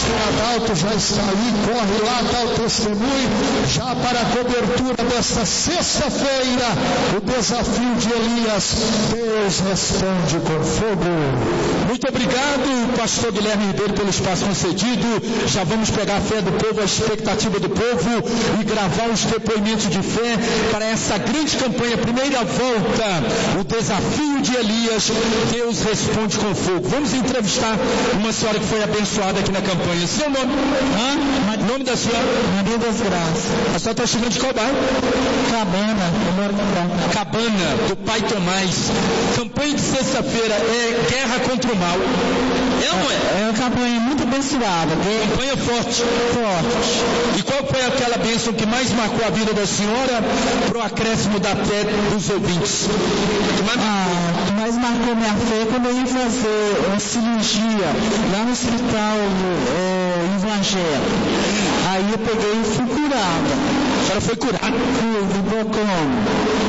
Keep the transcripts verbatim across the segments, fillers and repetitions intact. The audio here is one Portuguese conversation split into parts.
pastor Adalto já está aí, corre lá, dá o testemunho, já para a cobertura desta sexta-feira, o desafio de Elias, Deus responde com fogo. Muito obrigado, pastor Guilherme Ribeiro, pelo espaço concedido. Já vamos pegar a fé do povo, a expectativa do povo e gravar os depoimentos de fé para essa grande campanha, primeira volta, o desafio de Elias, Deus responde com fogo. Vamos entrevistar uma senhora que foi abençoada aqui na campanha. Seu nome? Hã? Nome da senhora? Maria das Graças. A senhora está chegando de qual bairro? Cabana, eu moro no Cabana. Cabana, do Pai Tomás. Campanha de sexta-feira é guerra contra o mal. É ou não é? É uma campanha muito abençoada. Campanha forte. Forte. E qual foi aquela bênção que mais marcou a vida da senhora para o acréscimo da fé dos ouvintes? Ah, o que mais marcou minha fé quando eu ia fazer uma cirurgia lá no hospital é, Evangelho. Aí eu peguei e fui curada. A senhora foi curada? Fui, do glaucoma.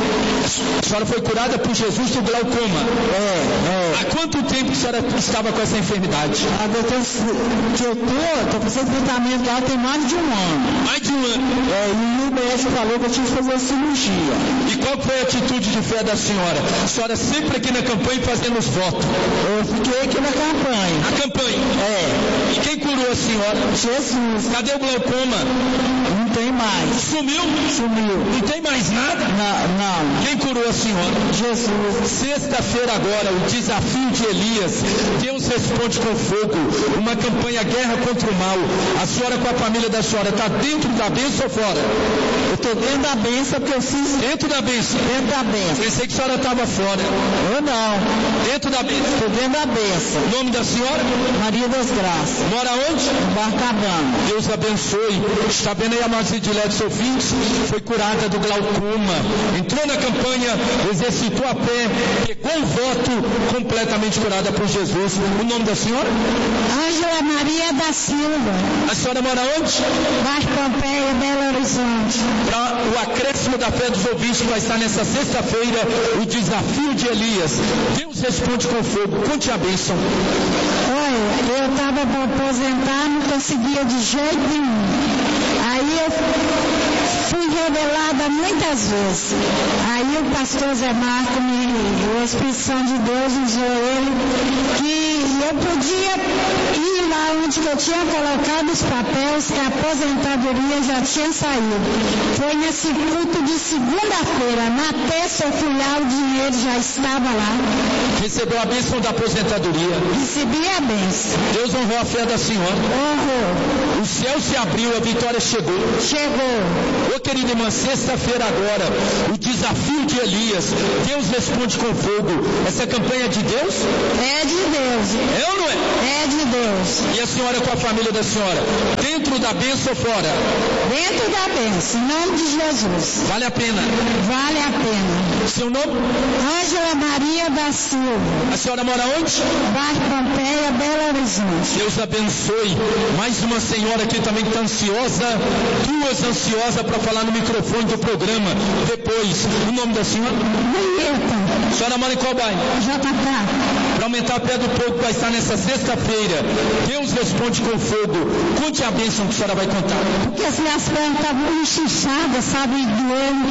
A senhora foi curada por Jesus do glaucoma? É, é. Há quanto tempo a senhora estava com essa enfermidade? Ah, doutor, que eu tô, tô fazendo tratamento lá tem mais de um ano. Mais de um ano? É, e o médico falou que eu tinha que fazer a cirurgia. E qual foi a atitude de fé da senhora? A senhora sempre aqui na campanha fazendo os votos. Eu fiquei aqui na campanha. Na campanha? É. E quem curou a senhora? Jesus. Cadê o glaucoma? Não tem mais. Sumiu? Sumiu. Não tem mais nada? Não, não. Quem curou a senhora? Jesus. Sexta-feira agora, o desafio de Elias. Deus responde com fogo. Uma campanha guerra contra o mal. A senhora com a família da senhora está dentro da bênção ou fora? Eu estou dentro da bênção porque eu fiz... Dentro da bênção? Dentro da bênção. Pensei que a senhora estava fora. Eu não. Dentro da bênção? Estou dentro da bênção. O nome da senhora? Maria das Graças. Mora onde? Barcabana. Deus abençoe. Está vendo aí a nossa diletos ouvintes? Foi curada do glaucoma. Entrou na campanha, exercitou a fé, pegou o voto, completamente curada por Jesus. O nome da senhora? Ângela Maria da Silva. A senhora mora onde? Bairro Pompeia, Belo Horizonte. Para o acréscimo da fé dos ouvintes que vai estar nessa sexta-feira, o desafio de Elias. Deus responde com fogo. Conte a bênção. Olha, eu estava para aposentar, não conseguia de jeito nenhum. Aí eu fui revelada muitas vezes. Aí o pastor Zé Marco me ligou, a expressão de Deus usou ele, que eu podia ir lá onde eu tinha colocado os papéis, que a aposentadoria já tinha saído. Foi nesse culto de segunda-feira, na terça eu fui lá, o dinheiro já estava lá. Recebeu a bênção da aposentadoria. Recebi a bênção. Deus honrou a fé da senhora. Honrou. O céu se abriu, a vitória chegou. Chegou. Ô querida irmã, sexta-feira agora, o desafio de Elias. Deus responde com fogo. Essa campanha é de Deus? É de Deus. É ou não é? É de Deus. E a senhora com a família da senhora? Dentro da bênção ou fora? Dentro da bênção, em nome de Jesus. Vale a pena? Vale a pena. Seu nome? Ângela Maria da Silva. A senhora mora onde? Bairro Pompeia, Belo Horizonte. Deus abençoe. Mais uma senhora aqui também que está ansiosa. Duas ansiosas para falar no microfone do programa. Depois, o nome da senhora? Bonita. A senhora mora em qual bairro? J K. Para aumentar a fé do povo que vai estar nessa sexta-feira. Deus responde com fogo. Conte a bênção que a senhora vai contar. Porque as minhas pernas estavam enxinchadas, sabe, doendo,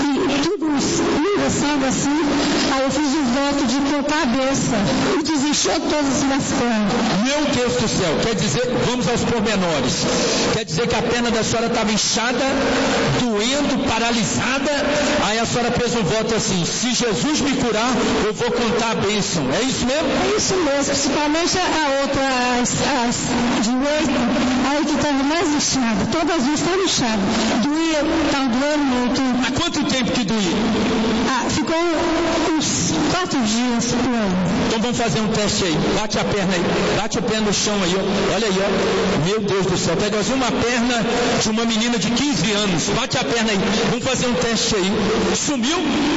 e tudo engrossando assim. Aí eu fiz o voto de pôr cabeça e desinchou todas as minhas pernas. Meu Deus do céu, quer dizer, vamos aos pormenores. Quer dizer que a perna da senhora estava inchada, doendo, paralisada. Aí a senhora fez um voto assim: se Jesus me curar, eu vou contar a bênção. É isso mesmo? É isso mesmo, principalmente a outra, as, as direita, aí que estava mais inchada, todas as duas estavam inchadas. Doía, estava doendo muito. Há quanto tempo que doía? Ah, ficou uns quatro dias por aí. Então vamos fazer um teste aí. Bate a perna aí. Bate o pé no chão aí, ó. Olha aí, ó. Meu Deus do céu. Pega uma perna de uma menina de quinze anos. Bate a perna aí. Vamos fazer um teste aí. Sumiu?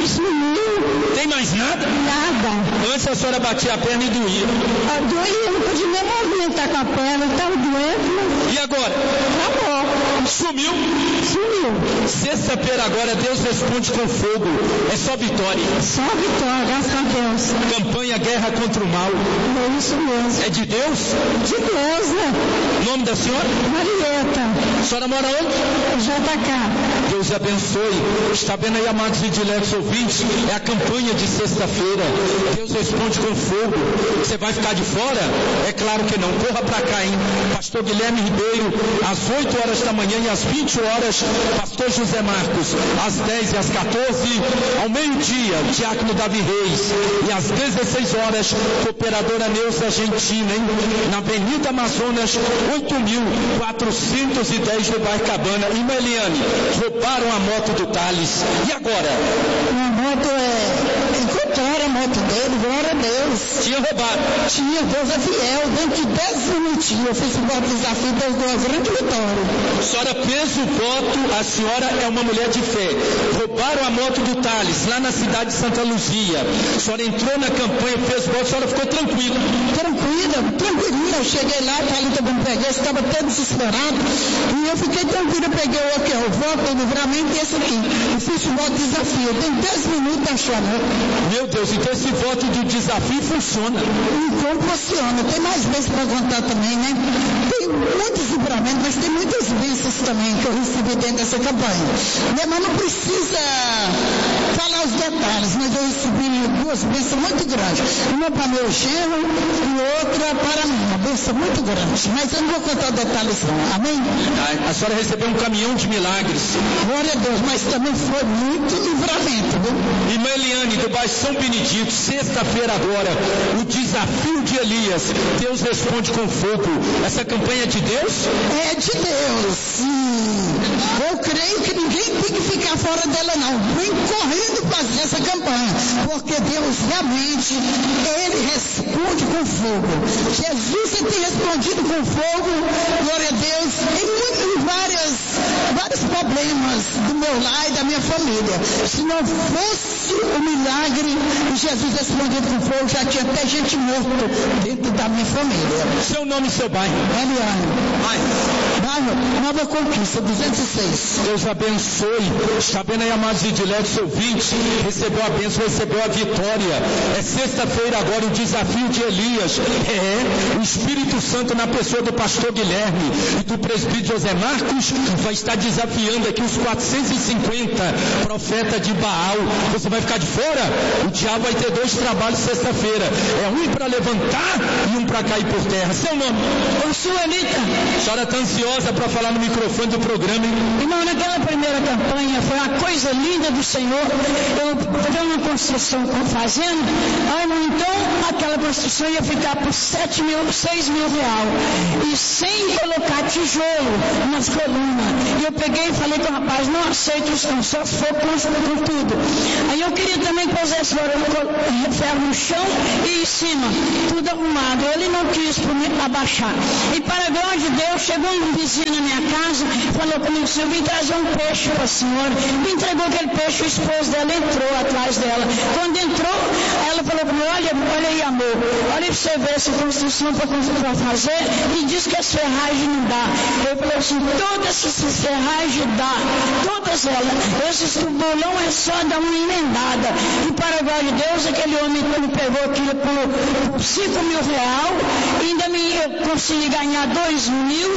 Sumiu. Tem mais nada? Nada. Antes a senhora batia a perna e doía. Ah, doía, não podia nem movimentar com a perna, estava doendo. E agora? Acabou. Sumiu? Sumiu. Sexta-feira agora, Deus responde com fogo. É só vitória. Só vitória, graças a Deus. Campanha Guerra contra o Mal. É isso mesmo. É de Deus? De Deus, né? O nome da senhora? Marieta. A senhora mora onde? J K. Deus abençoe. Está vendo aí, amados e diletos ouvintes? É a campanha de sexta-feira. Deus responde com fogo. Você vai ficar de fora? É claro que não. Corra para cá, hein? Pastor Guilherme Ribeiro, às oito horas da manhã e às vinte horas, Pastor José Marcos, às dez e às quatorze, ao meio-dia, Diácono Davi Reis, e às dezesseis horas, Cooperadora Neuza Argentina, hein? Na Avenida Amazonas, oito mil quatrocentos e dez do bairro Cabana. E Meliane, roubaram a moto do Thales. E agora? A moto é... encontraram a moto dele, glória a Deus. Tinha roubado. Tinha, Deus é fiel. Dentro de dez minutinhos eu fiz o voto de desafio, Deus deu a grande vitória. A senhora fez o voto, a senhora é uma mulher de fé. Roubaram a moto do Thales, lá na cidade de Santa Luzia. A senhora entrou na campanha, fez o voto, a senhora ficou tranquila. Tranquila, tranquilinha. Eu cheguei lá, falei que eu não peguei, estava até desesperado. E eu fiquei tranquila, peguei o aqui, o voto, o livramento e esse aqui. E fiz o voto de desafio. Tem dez minutos achando. Meu Deus, então esse voto de desafio funciona. Então funciona. Tem mais vezes para contar também, né? Tem muitos livramentos, mas tem muitas bênçãos também que eu recebi dentro dessa campanha. Minha mãe não precisa falar os detalhes, mas eu recebi duas bênçãos muito grandes. Uma para meu genro e outra para mim. Uma bênção muito grande. Mas eu não vou contar detalhes não. Amém? A senhora recebeu um caminhão de milagres. Glória a Deus, mas também foi muito livramento, viu? Irmã Eliane, do bairro São Benedito, sexta-feira agora, o desafio de Elias. Deus responde com fogo. Essa campanha é de Deus? É de Deus, sim. Eu creio que ninguém tem que ficar fora dela não. Vem correndo fazer essa campanha, porque Deus realmente, Ele responde com fogo. Jesus tem respondido com fogo, glória a Deus, em, muito, em várias, vários problemas do meu lar e da minha família. Se não fosse o milagre de Jesus respondido com fogo, já tinha até gente morta dentro da minha família. Seu nome e seu bairro? Eliane. Bairro? Nova Conquista, duzentos e seis. Deus abençoe. Está vendo aí, amados e diletos ouvintes? Recebeu a bênção, recebeu a vitória. É sexta-feira agora o desafio de Elias. É, o Espírito Santo na pessoa do pastor Guilherme e do presbítero José Marcos vai estar desafiando aqui os quatrocentos e cinquenta profetas de Baal. Você vai ficar de fora? O diabo vai ter dois trabalhos sexta-feira. É um para levantar e um para cair por terra. Seu nome? Eu sou Anita. A senhora está ansiosa para falar no microfone do programa, hein? Irmão, naquela primeira campanha foi uma coisa linda do Senhor. Eu tenho uma construção fazendo. Aí, irmão, então aquela construção ia ficar por sete mil, seis mil real. E sem colocar tijolo nas colunas. E eu peguei e falei com o rapaz, não aceito isso não, só se for com tudo. Aí eu queria também que pusesse ferro no chão e em cima, tudo arrumado. Ele não quis por mim abaixar. E para a glória de Deus, chegou um vizinho na minha casa, falou comigo, eu vim trazer um peixe para a senhora. Me entregou aquele peixe, o esposo dela entrou atrás dela. Quando entrou, ela falou comigo, olha, olha aí, amor, olha para você ver essa construção para fazer, e diz que as ferragens não dá. Eu falei assim, todas essas ferragens dá, todas elas. Esse tubulão é só dar uma emendada. E para a glória de Deus, aquele homem me pegou aquilo por, por cinco mil real, ainda me, eu consegui ganhar dois mil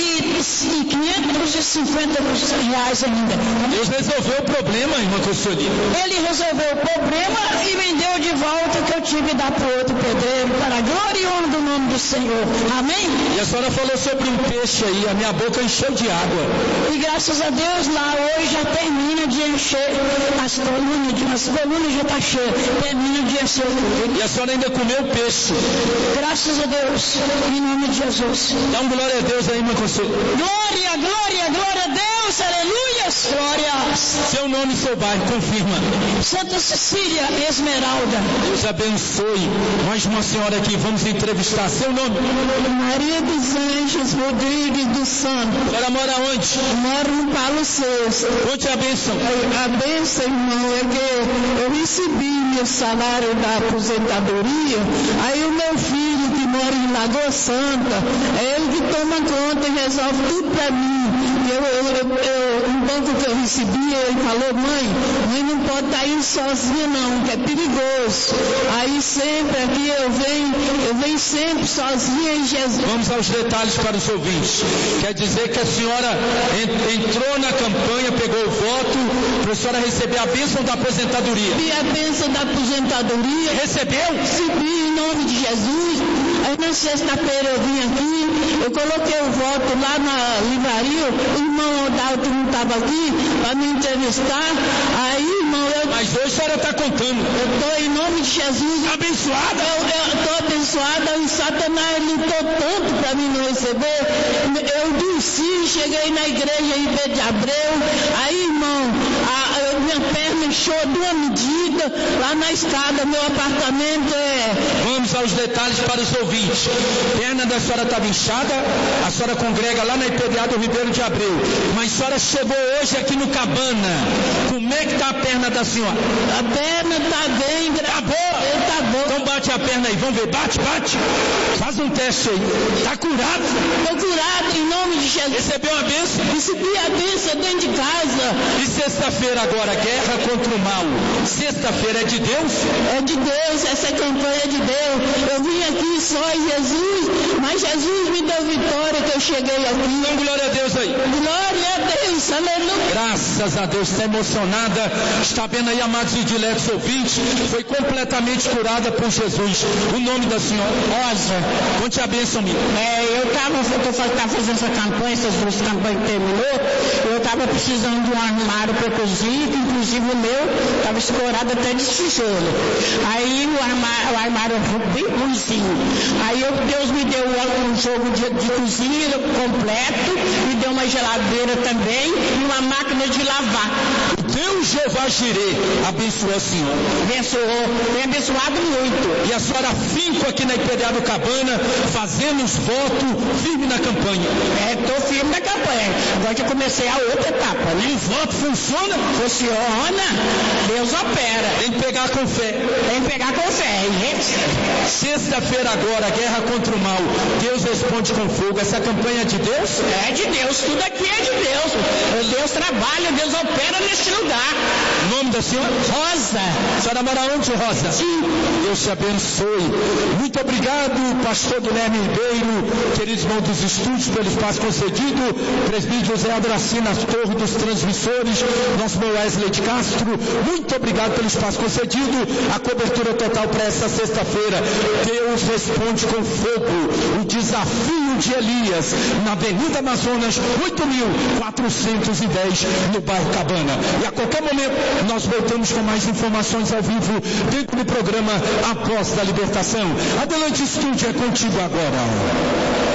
e quinhentos e cinquenta reais ainda. Deus resolveu o problema, irmã Consolina. Ele resolveu o problema e me deu de volta que eu tive que dar para o outro pedreiro, para a glória e honra do nome do Senhor. Amém? E a senhora falou sobre um peixe aí, a minha boca encheu de água. E graças a Deus lá hoje já termina de encher as colunas, as colunas já está cheias, termina de encher tudo. E a senhora ainda comeu peixe. Graças a Deus, em nome de Jesus. Dá um glória a Deus aí, irmã Consolina. Glória, glória, glória a Deus, aleluia, glória. Seu nome e seu bairro, confirma. Santa Cecília Esmeralda. Deus abençoe. Mais uma senhora aqui, vamos entrevistar. Seu nome? Maria dos Anjos Rodrigues dos Santos. A senhora mora onde? Moro no Paulo sexto. Conte a bênção. A bênção, irmão, é que eu recebi meu salário da aposentadoria, aí o meu filho que mora em Lagoa Santa. É ele que toma conta e resolve tudo para mim. Eu, eu, eu, eu, um banco que eu recebi, ele falou, mãe, mãe não pode estar indo sozinha não, que é perigoso. Aí sempre aqui eu venho, eu venho sempre sozinha em Jesus. Vamos aos detalhes para os ouvintes. Quer dizer que a senhora entrou na campanha, pegou o voto, para a senhora receber a bênção da aposentadoria. Recebi a bênção da aposentadoria. Recebeu? Recebi em nome de Jesus. Aí na sexta-feira eu vim aqui, eu coloquei o voto lá na livraria, o irmão Odalto não estava aqui para me entrevistar. Aí, irmão, eu... Mas hoje a senhora está contando. Eu estou em nome de Jesus. Abençoada? Eu estou abençoada. O Satanás lutou tanto para mim não receber. Eu desci, cheguei na igreja em Ribeirão de Abreu. Aí, irmão, a, a minha perna inchou de uma medida lá na escada. Meu apartamento é... Vamos aos detalhes para os ouvintes. Perna da senhora estava inchada, a senhora congrega lá na I P D A do Ribeirão de Abreu. Mas a senhora chegou hoje aqui no Cabana. Como é que está a perna da senhora? A perna está bem, Tá boa? Tá bom. Então bate a perna aí, vamos ver. Bate, bate. Faz um teste aí. Está curado? Estou curado em nome de Jesus. Recebeu a bênção? Recebi a bênção dentro de casa. E sexta-feira agora, guerra contra o mal. Sexta-feira é de Deus? É de Deus, essa campanha é de Deus. Eu vim aqui só em Jesus, mas Jesus me deu vitória que eu cheguei aqui. Então glória a Deus aí. Glória a Deus, aleluia. Graças a Deus, está emocionada. Está vendo aí, amados e diletos ouvintes, foi completamente curada por Jesus. O nome da senhora? Rosa. Conte a bênção, minha. É, eu estava fazendo essa campanha, essas duas campanhas terminou, eu estava precisando de um armário para cozinha, que inclusive o meu estava escorado até de tijolo. Aí o armário, o armário bem ruimzinho. Aí eu, Deus me deu um jogo de, de cozinha completo, me deu uma geladeira também e uma máquina de lavar. Deus Jeová Jirê abençoou a senhora. Abençoou, tem abençoado muito. E a senhora finco aqui na I P D A do Cabana, fazendo os votos, firme na campanha. É, estou firme na campanha. Agora que eu comecei a outra etapa, né? O voto funciona? Funciona. Deus opera. Tem que pegar com fé. Tem que pegar com fé. Sexta-feira agora, guerra contra o mal. Deus responde com fogo. Essa campanha é de Deus? É de Deus. Tudo aqui é de Deus. Deus trabalha, Deus opera neste lugar. O nome da senhora? Rosa. A senhora mora onde, Rosa? Sim. Deus te abençoe. Muito obrigado, pastor Guilherme Ribeiro, queridos irmãos dos estúdios, pelo espaço concedido. Presbítero José Abracina, torre dos transmissores, nosso irmão Wesley de Castro. Muito obrigado pelo espaço concedido. A cobertura total para esta sexta-feira. Deus responde com fogo. O desafio de Elias, na Avenida Amazonas, oito mil quatrocentos e dez, no bairro Cabana. E a qualquer momento nós voltamos com mais informações ao vivo dentro do programa A Voz da Libertação. Adelante, estúdio, é contigo agora.